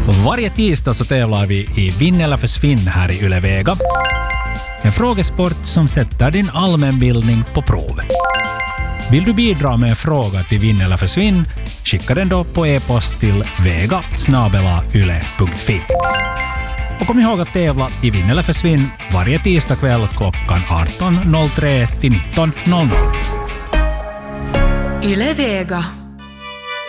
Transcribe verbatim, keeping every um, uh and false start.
Varje tisdag så tävlar vi i Vinn eller försvinn här i Yle Vega. En frågesport som sätter din allmänbildning på prov. Vill du bidra med en fråga till Vinn eller försvinn, skicka den då på e-post till vega snabel-a yle punkt fi. Och kom ihåg att tävla i Vinn eller försvinn varje tisdag kväll klockan arton noll tre till nitton noll noll. Yle Vega.